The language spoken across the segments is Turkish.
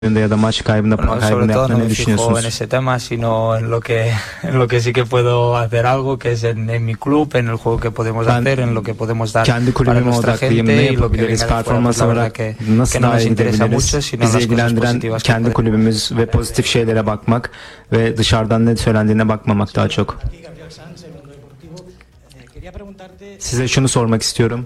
ya da maç kaybında, puan Bueno, sobre kaybında todo no yaptığını me ne fijo en düşünüyorsunuz? ese tema, sino en lo que sí que puedo hacer algo, que es en mi club, en el juego que podemos Ben hacer, en lo que podemos dar kendi para kulübüme nuestra odaklıyım. Ne gente y lo que yapabiliriz? venga de fuera, Performans pues la verdad olarak que nasıl no daha nos iyi interesa gidebiliriz? mucho, sino Bizi las cosas ilgilendiren positivas que kendi podemos. kulübümüz ve pozitif şeylere bakmak ve dışarıdan ne söylendiğine bakmamak daha çok. Size şunu sormak istiyorum.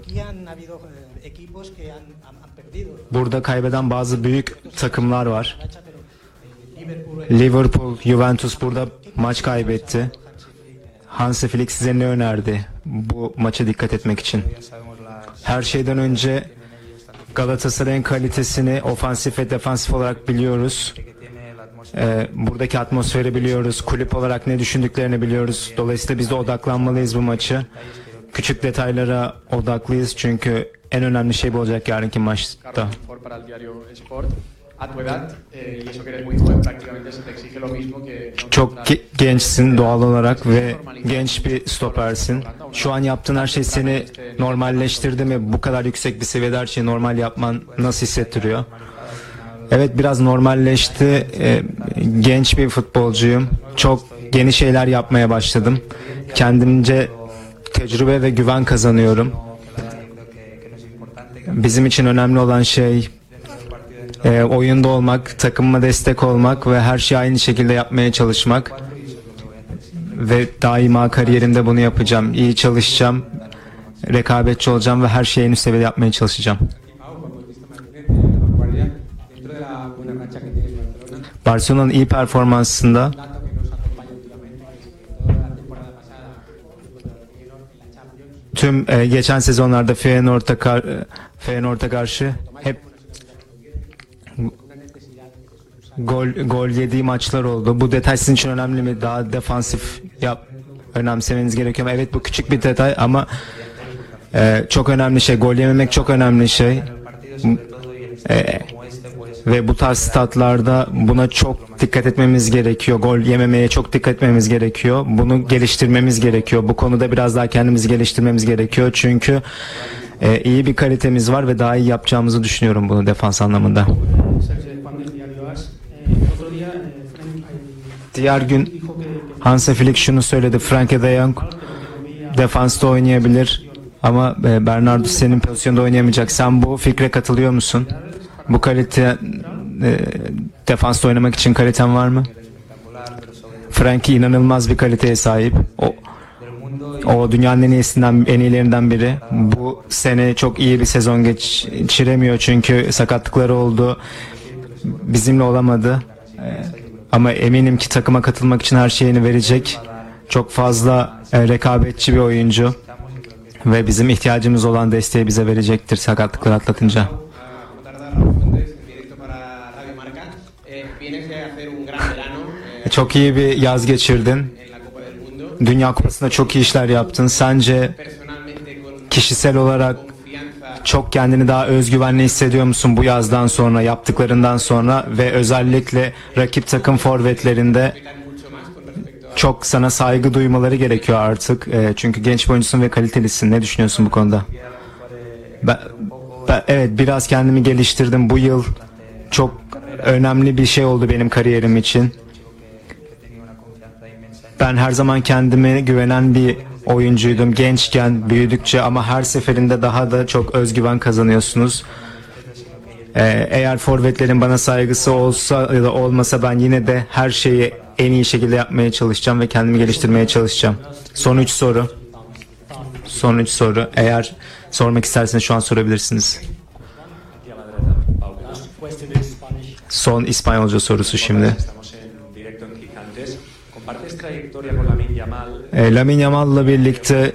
Burada kaybeden bazı büyük takımlar var. Liverpool, Juventus burada maç kaybetti. Hansi Flick size ne önerdi bu maça dikkat etmek için? Her şeyden önce Galatasaray'ın kalitesini ofansif ve defansif olarak biliyoruz. Buradaki atmosferi biliyoruz. Kulüp olarak ne düşündüklerini biliyoruz. Dolayısıyla biz de odaklanmalıyız bu maçı. Küçük detaylara odaklıyız çünkü en önemli şey bu olacak yarınki maçta. Çok gençsin doğal olarak ve genç bir stopersin. Şu an yaptığın her şey seni normalleştirdi mi? Bu kadar yüksek bir seviyede her şeyi normal yapman nasıl hissettiriyor? Evet, biraz normalleşti. Genç bir futbolcuyum. Çok yeni şeyler yapmaya başladım. Kendimce tecrübe ve güven kazanıyorum. Bizim için önemli olan şey oyunda olmak, takımıma destek olmak ve her şeyi aynı şekilde yapmaya çalışmak. Ve daima kariyerimde bunu yapacağım. İyi çalışacağım, rekabetçi olacağım ve her şeyi en üst seviyede yapmaya çalışacağım. Barcelona'nın iyi performansında tüm geçen sezonlarda Feyenoord'a karşı hep gol yediği maçlar oldu. Bu detay sizin için önemli mi? Daha defansif önemsemeniz gerekiyor mu? Evet, bu küçük bir detay ama çok önemli şey. Gol yememek çok önemli şey. Ve bu tarz statlarda buna çok dikkat etmemiz gerekiyor. Gol yememeye çok dikkat etmemiz gerekiyor. Bunu geliştirmemiz gerekiyor. Bu konuda biraz daha kendimizi geliştirmemiz gerekiyor. Çünkü iyi bir kalitemiz var ve daha iyi yapacağımızı düşünüyorum bunu defans anlamında. Diğer gün Hansi Flick şunu söyledi. Frenkie de Jong defansta oynayabilir ama Bernardo senin pozisyonda oynayamayacak. Sen bu fikre katılıyor musun? Bu kalite defansta oynamak için kaliten var mı? Frankie inanılmaz bir kaliteye sahip. O dünyanın en iyilerinden biri. Bu sene çok iyi bir sezon geçiremiyor çünkü sakatlıkları oldu. Bizimle olamadı. Ama eminim ki takıma katılmak için her şeyini verecek. Çok fazla rekabetçi bir oyuncu. Ve bizim ihtiyacımız olan desteği bize verecektir sakatlıkları atlatınca. Çok iyi bir yaz geçirdin. Dünya Kupası'nda çok iyi işler yaptın. Sence kişisel olarak çok kendini daha özgüvenli hissediyor musun bu yazdan sonra, yaptıklarından sonra ve özellikle rakip takım forvetlerinde çok sana saygı duymaları gerekiyor artık. Çünkü genç bir oyuncusun ve kalitelisin. Ne düşünüyorsun bu konuda? Evet, biraz kendimi geliştirdim. Bu yıl çok önemli bir şey oldu benim kariyerim için. Ben her zaman kendime güvenen bir oyuncuydum. Gençken, büyüdükçe ama her seferinde daha da çok özgüven kazanıyorsunuz. Eğer forvetlerin bana saygısı olsa ya da olmasa ben yine de her şeyi en iyi şekilde yapmaya çalışacağım ve kendimi geliştirmeye çalışacağım. Son 3 soru. Son 3 soru. Eğer sormak isterseniz şu an sorabilirsiniz. Son İspanyolca sorusu şimdi. Lamine Yamal'la birlikte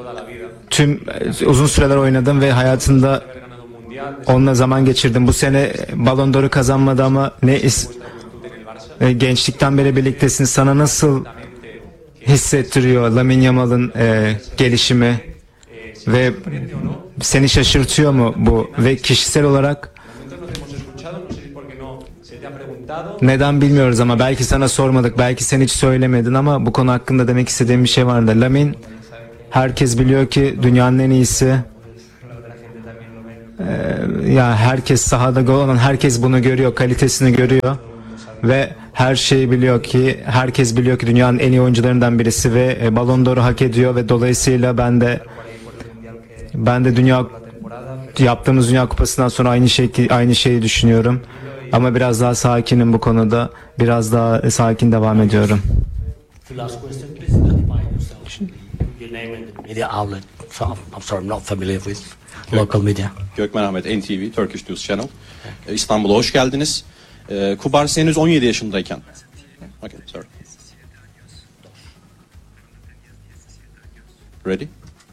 uzun süreler oynadım ve hayatında onunla zaman geçirdim. Bu sene Ballon d'Or'u kazanmadı ama gençlikten beri birliktesin. Sana nasıl hissettiriyor Lamine Yamal'ın gelişimi ve seni şaşırtıyor mu bu? Ve kişisel olarak neden bilmiyoruz ama belki sana sormadık, belki sen hiç söylemedin ama bu konu hakkında demek istediğim bir şey vardı. Lamine, herkes biliyor ki dünyanın en iyisi. ya herkes sahada gol olan herkes bunu görüyor, kalitesini görüyor ve her şeyi biliyor ki herkes biliyor ki dünyanın en iyi oyuncularından birisi ve Ballon d'Or'u hak ediyor ve dolayısıyla ben de yaptığımız Dünya Kupası'ndan sonra aynı şeyi düşünüyorum. Ama biraz daha sakinim bu konuda. Biraz daha sakin devam ediyorum. The last question, please identify yourself. Your name and the media outlet. So, I'm sorry, I'm not familiar with local media. Gökmen Ahmet, NTV, Turkish News Channel. İstanbul'a hoş geldiniz. Kubarsi henüz 17 yaşındayken. Okay, sorry. Ready?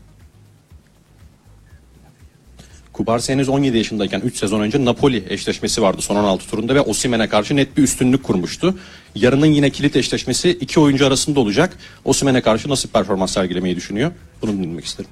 Kubarsi henüz 17 yaşındayken 3 sezon önce Napoli eşleşmesi vardı son 16 turunda ve Osimhen'e karşı net bir üstünlük kurmuştu. Yarının yine kilit eşleşmesi iki oyuncu arasında olacak. Osimhen'e karşı nasıl performans sergilemeyi düşünüyor? Bunu dinlemek isterim.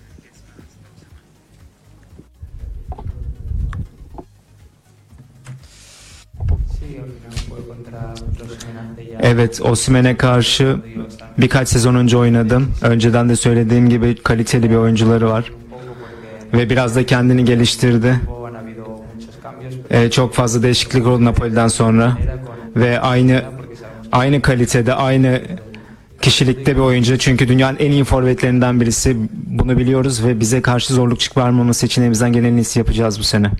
Evet, Osimhen'e karşı birkaç sezon önce oynadım. Önceden de söylediğim gibi kaliteli bir oyuncuları var. Ve biraz da kendini geliştirdi. Çok fazla değişiklik oldu Napoli'den sonra. Ve aynı kalitede, aynı kişilikte bir oyuncu. Çünkü dünyanın en iyi forvetlerinden birisi. Bunu biliyoruz ve bize karşı zorluk çıkarmaması için elimizden gelen en iyisi yapacağız bu sene.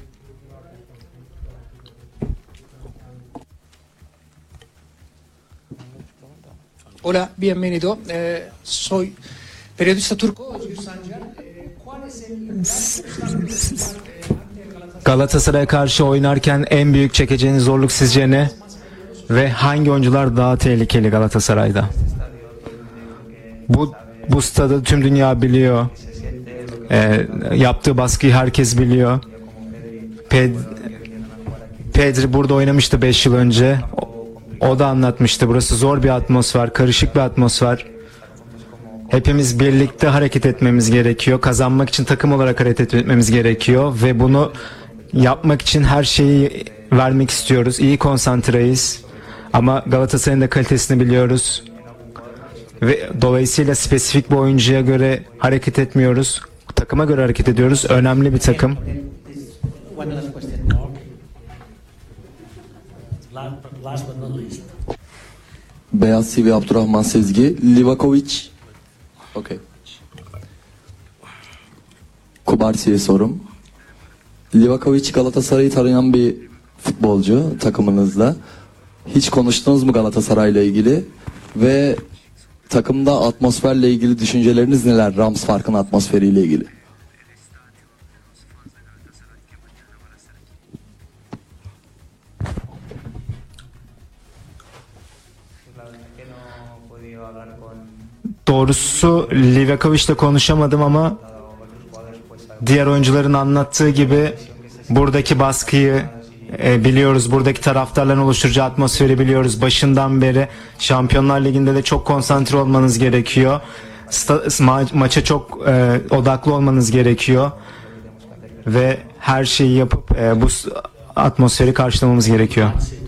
Hola, bienvenido. Soy periodista turco, Özgür Sancar. ¿Cuál es el Galatasaray'a karşı oynarken en büyük çekeceğiniz zorluk sizce ne? Ve hangi oyuncular daha tehlikeli Galatasaray'da? Bu stadı tüm dünya biliyor. Yaptığı baskıyı herkes biliyor. Pedri burada oynamıştı 5 yıl önce. O da anlatmıştı. Burası zor bir atmosfer, karışık bir atmosfer. Hepimiz birlikte hareket etmemiz gerekiyor. Kazanmak için takım olarak hareket etmemiz gerekiyor ve bunu yapmak için her şeyi vermek istiyoruz. İyi konsantreyiz. Ama Galatasaray'ın da kalitesini biliyoruz. Ve dolayısıyla spesifik bir oyuncuya göre hareket etmiyoruz. Takıma göre hareket ediyoruz. Önemli bir takım. One last question. Last but not least. Beyaz TV Abdurrahman Sezgi, Livakovic. Okay. Kubarsi'ye sorum. Livakovic Galatasaray'ı tanıyan bir futbolcu takımınızda. Hiç konuştunuz mu Galatasaray'la ilgili? Ve takımda atmosferle ilgili düşünceleriniz neler? Ramsfark'ın atmosferiyle ilgili. Doğrusu Livakovic'le konuşamadım ama diğer oyuncuların anlattığı gibi buradaki baskıyı biliyoruz. Buradaki taraftarların oluşturacağı atmosferi biliyoruz. Başından beri Şampiyonlar Ligi'nde de çok konsantre olmanız gerekiyor. Maça çok odaklı olmanız gerekiyor. Ve her şeyi yapıp bu atmosferi karşılamamız gerekiyor.